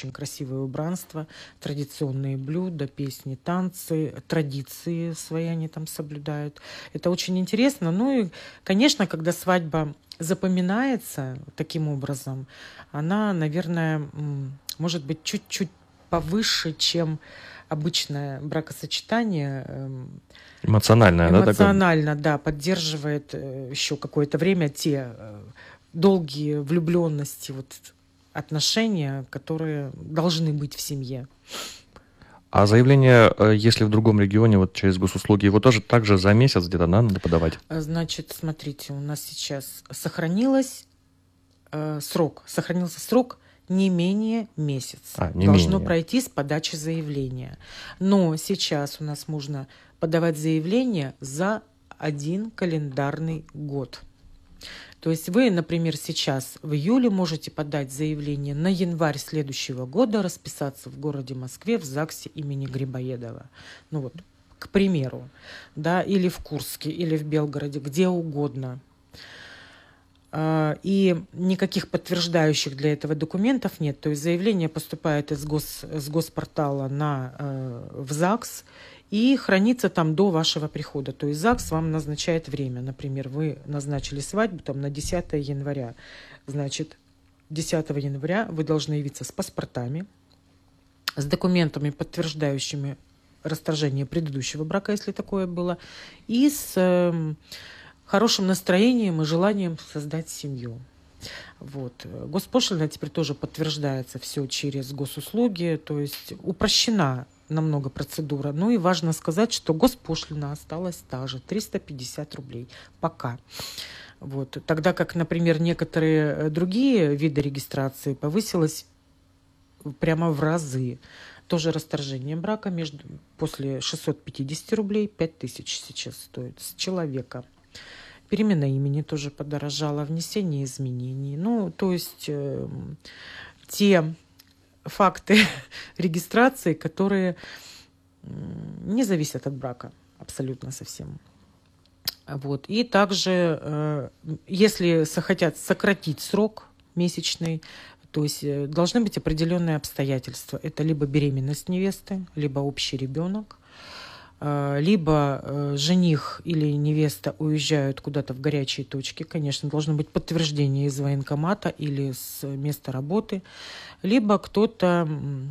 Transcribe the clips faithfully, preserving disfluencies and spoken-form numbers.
очень красивое убранство, традиционные блюда, песни, танцы, традиции свои они там соблюдают. Это очень интересно. Ну и, конечно, когда свадьба запоминается таким образом, она, наверное, м, может быть чуть-чуть повыше, чем обычное бракосочетание. эм, Эмоциональная, да, такая? Эмоционально, да, поддерживает э, еще какое-то время те э, долгие влюбленности, вот отношения, которые должны быть в семье. А заявление, э, если в другом регионе, вот через госуслуги, его тоже так же за месяц где-то, да, надо подавать? А, Значит, смотрите, у нас сейчас сохранилось э, срок, сохранился срок не менее месяца. А, не Должно менее. пройти с подачи заявления. Но сейчас у нас можно подавать заявление за один календарный год. То есть вы, например, сейчас в июле можете подать заявление на январь следующего года, расписаться в городе Москве в ЗАГСе имени Грибоедова. Ну вот, к примеру, да, или в Курске, или в Белгороде, где угодно. А, И никаких подтверждающих для этого документов нет. То есть заявление поступает из гос, с госпортала на, э, в ЗАГС и хранится там до вашего прихода. То есть ЗАГС вам назначает время. Например, вы назначили свадьбу там, на десятое января. Значит, десятого января вы должны явиться с паспортами, с документами, подтверждающими расторжение предыдущего брака, если такое было, и с э, хорошим настроением и желанием создать семью. Вот. Госпошлина теперь тоже подтверждается все через госуслуги, то есть упрощена намного процедура. Ну и важно сказать, что госпошлина осталась та же, триста пятьдесят рублей пока. Вот. Тогда как, например, некоторые другие виды регистрации повысилась прямо в разы. Тоже расторжение брака между, после шестьсот пятьдесят рублей, пять тысяч сейчас стоит с человека. Перемена имени тоже подорожала, внесение изменений. Ну, то есть э, те факты регистрации, которые не зависят от брака абсолютно совсем. Вот. И также, э, если хотят сократить срок месячный, то есть э, должны быть определенные обстоятельства. Это либо беременность невесты, либо общий ребенок, э, либо э, жених или невеста уезжают куда-то в горячие точки. Конечно, должно быть подтверждение из военкомата или с места работы, либо кто-то,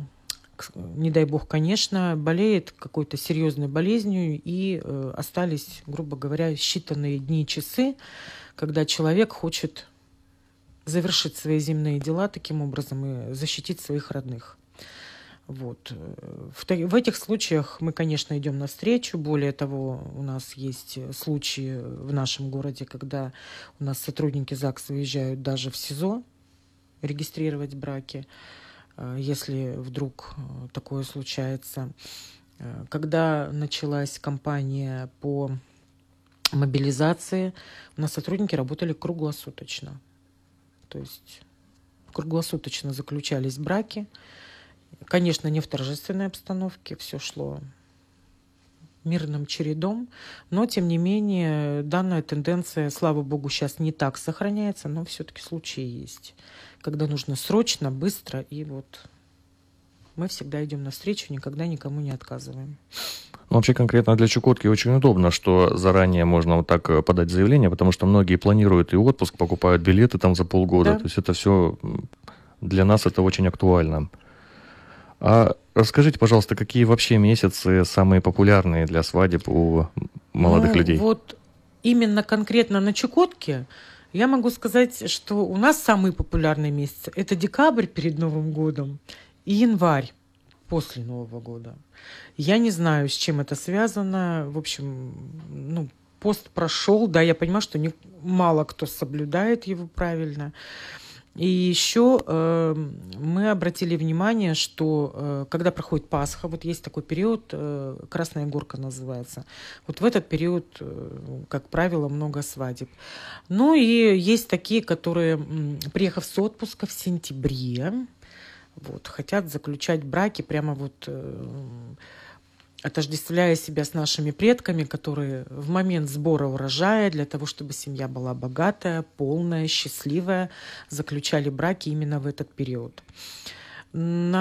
не дай бог, конечно, болеет какой-то серьезной болезнью и э, остались, грубо говоря, считанные дни, часы, когда человек хочет завершить свои земные дела таким образом и защитить своих родных. Вот. В, в этих случаях мы, конечно, идем навстречу. Более того, у нас есть случаи в нашем городе, когда у нас сотрудники ЗАГС выезжают даже в СИЗО регистрировать браки, если вдруг такое случается. Когда началась кампания по мобилизации, у нас сотрудники работали круглосуточно. То есть круглосуточно заключались браки. Конечно, не в торжественной обстановке, все шло мирным чередом, но, тем не менее, данная тенденция, слава богу, сейчас не так сохраняется, но все-таки случаи есть, когда нужно срочно, быстро, и вот мы всегда идем навстречу, никогда никому не отказываем. Ну, вообще, конкретно для Чукотки очень удобно, что заранее можно вот так подать заявление, потому что многие планируют и отпуск, покупают билеты там за полгода. Да. То есть это все для нас это очень актуально. А расскажите, пожалуйста, какие вообще месяцы самые популярные для свадеб у молодых ну, людей? Вот именно конкретно на Чукотке я могу сказать, что у нас самые популярные месяцы – это декабрь перед Новым годом и январь после Нового года. Я не знаю, с чем это связано. В общем, ну, пост прошел, да, я понимаю, что не, мало кто соблюдает его правильно. И еще э, мы обратили внимание, что э, когда проходит Пасха, вот есть такой период, э, Красная Горка называется, вот в этот период, э, как правило, много свадеб. Ну и есть такие, которые, приехав с отпуска в сентябре, вот, хотят заключать браки прямо вот э, отождествляя себя с нашими предками, которые в момент сбора урожая, для того, чтобы семья была богатая, полная, счастливая, заключали браки именно в этот период.